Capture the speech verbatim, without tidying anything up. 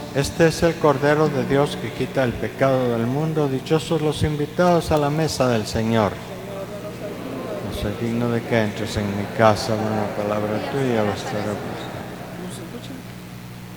Este es el Cordero de Dios que quita el pecado del mundo. Dichosos los invitados a la mesa del Señor. No soy digno de que entres en mi casa, una palabra tuya bastará.